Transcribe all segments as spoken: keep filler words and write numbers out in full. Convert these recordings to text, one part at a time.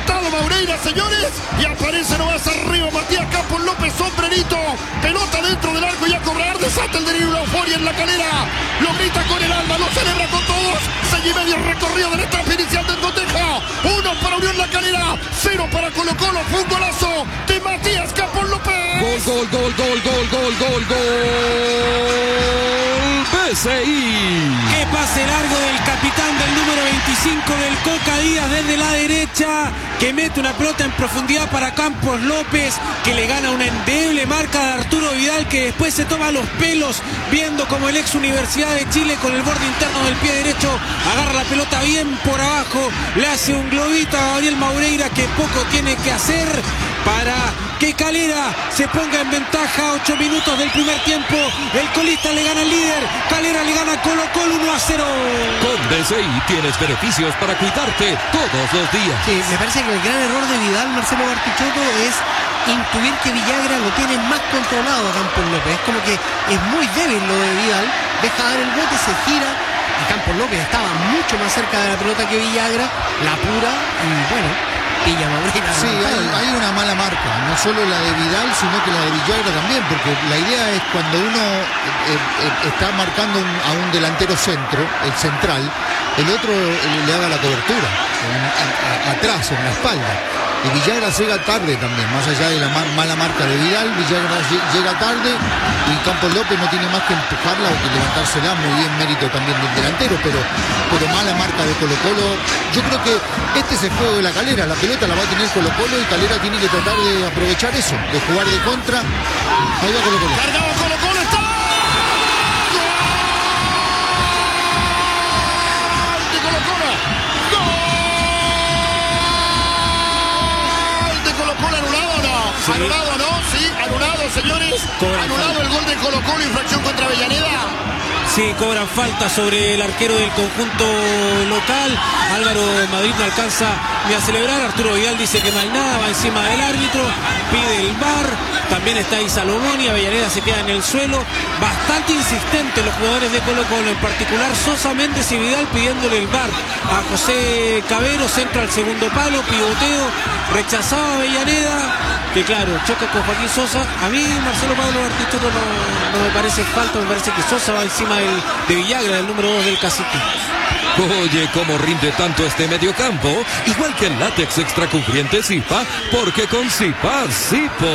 adelantado Maureira, señores, y aparece nomás arriba Matías Campos López, sombrerito, pelota dentro del arco y a cobrar, desata el derribo, euforia en la calera, lo grita con el alma, lo celebra con todos, seis y medio recorrido de la etapa inicial del Coteja, uno para Unión La Calera, cero para Colo Colo, fue un golazo de Matías Campos López. Gol, gol, gol, gol, gol, gol, gol, gol. B C I. Qué pase largo del capitán del número veinticinco del Coca Díaz desde la derecha, que mete una pelota en profundidad para Campos López, que le gana una endeble marca de Arturo Vidal, que después se toma los pelos viendo como el ex Universidad de Chile con el borde interno del pie derecho agarra la pelota bien por abajo, le hace un globito a Gabriel Maureira, que poco tiene que hacer para que Calera se ponga en ventaja. Ocho minutos del primer tiempo, el colista le gana al líder, Calera le gana a Colo Colo uno a cero. Con B C I tienes beneficios para cuidarte todos los días. Sí, me parece que el gran error de Vidal, Marcelo Bartichotto, es intuir que Villagra lo tiene más controlado a Campos López. Es como que es muy débil lo de Vidal, deja dar el bote, se gira, y Campos López estaba mucho más cerca de la pelota que Villagra, la apura y bueno, pilla Maureira. Sí, hay, hay una mala marca, no solo la de Vidal, sino que la de Villagra también, porque la idea es cuando uno eh, eh, está marcando un, a un delantero centro, el central, el otro eh, le haga la cobertura, en, a, a, atrás, en la espalda. Y Villagra llega tarde también, más allá de la ma mala marca de Vidal, Villagra llega tarde y Campos López no tiene más que empujarla o que levantársela, muy bien mérito también del delantero, pero, pero mala marca de Colo Colo. Yo creo que este es el juego de la Calera, la pelota la va a tener Colo Colo y Calera tiene que tratar de aprovechar eso, de jugar de contra. Ahí va Colo Colo. Cargado Colo Colo, está. ¡Gol de Colo Colo! ¡Gol! ¿Anulado o no? Sí. ¿Anulado no? Sí, anulado, señores. Cobran anulado falta. El gol de Colo Colo, infracción contra Avellaneda. Sí, cobran falta sobre el arquero del conjunto local. Álvaro Madrid no alcanza ni a celebrar. Arturo Vidal dice que no hay nada, va encima del árbitro, pide el V A R. También está ahí Salomón y Avellaneda se queda en el suelo. Bastante insistentes los jugadores de Colo Colo, en particular Sosa, Méndez y Vidal pidiéndole el V A R a José Cabero. Centro al segundo palo, pivoteo, rechazado Avellaneda, que claro, choca con Joaquín Sosa. A mí Marcelo Pablo Bartichotto no, no me parece falta, me parece que Sosa va encima del, de Villagra, del número dos del Cacique. Oye, cómo rinde tanto este mediocampo, igual que el látex extracubriente Zipa, porque con Zipa, Zipo.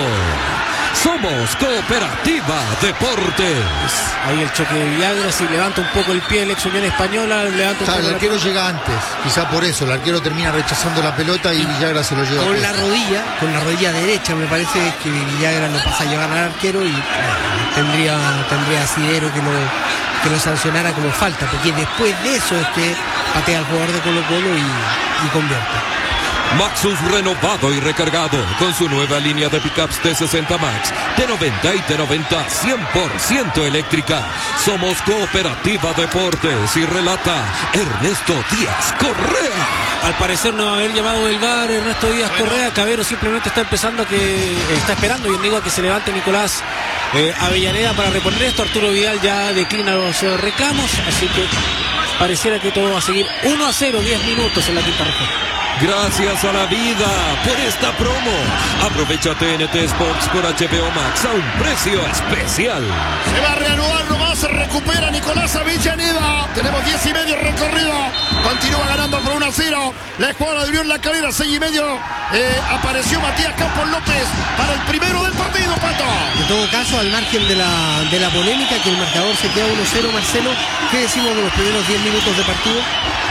Somos Cooperativa Deportes. Ahí el choque de Villagra, si levanta un poco el pie el ex Unión Española, levanta un Claro, poco el arquero la... llega antes, quizá por eso, el arquero termina rechazando la pelota y Villagra se lo lleva. Con la rodilla, con la rodilla derecha, me parece que Villagra lo pasa a llevar al arquero y bueno, tendría, tendría asidero que lo, que lo sancionara como falta, porque después de eso es que patea al jugador de Colo Colo y, y convierte. Maxus renovado y recargado con su nueva línea de pickups T sesenta Max, T noventa y T noventa cien por ciento eléctrica. Somos Cooperativa Deportes y relata Ernesto Díaz Correa. Al parecer no va a haber llamado del V A R Ernesto Díaz Correa. Cabero simplemente está empezando a que está esperando, yo digo, a que se levante Nicolás eh, Avellaneda para reponer esto. Arturo Vidal ya declina los eh, reclamos, así que pareciera que todo va a seguir uno a cero, diez minutos en la quinta región. Gracias a la vida por esta promo. Aprovecha T N T Sports por H B O Max a un precio especial. Se va a reanudar nomás, se recupera Nicolás Avellaneda. Tenemos diez y medio recorrido. Continúa ganando por uno a cero. La escuadra de Unión La Calera, seis y medio. Eh, apareció Matías Campos López para el primero del partido, Pato. En todo caso, al margen de la, de la polémica, que el marcador se queda uno cero, Marcelo, ¿qué decimos de los primeros diez minutos de partido?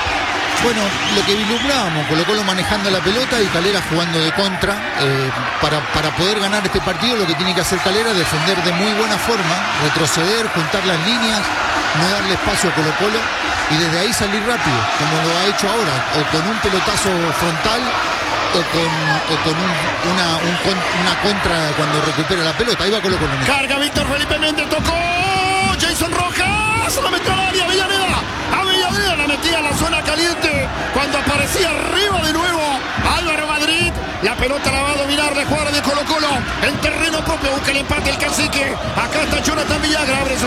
Bueno, lo que vislumbrábamos, Colo Colo manejando la pelota y Calera jugando de contra. Eh, para, para poder ganar este partido lo que tiene que hacer Calera es defender de muy buena forma, retroceder, juntar las líneas, no darle espacio a Colo Colo y desde ahí salir rápido, como lo ha hecho ahora, o con un pelotazo frontal o con, o con un, una, un, una contra cuando recupera la pelota. Ahí va Colo Colo. Carga Víctor Felipe Méndez, tocó Jason Rojas, la metió al área, Avellaneda. Avellaneda la metía en la zona caliente cuando aparecía arriba de nuevo Álvaro Madrid. La pelota la va a dominar de jugador de Colo Colo en terreno propio, busca el empate el Cacique. Acá está Jonathan Villagra, abre